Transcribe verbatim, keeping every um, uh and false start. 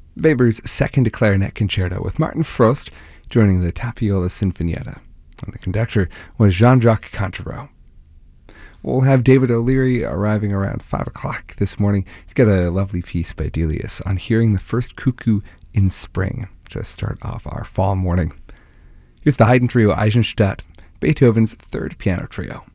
Weber's Second Clarinet Concerto with Martin Frost joining the Tapiola Sinfonietta. And the conductor was Jean-Jacques Cantereau. We'll have David O'Leary arriving around five o'clock this morning. He's got a lovely piece by Delius on hearing the first cuckoo in spring, to start off our fall morning. Here's the Haydn Trio Eisenstadt, Beethoven's third piano trio.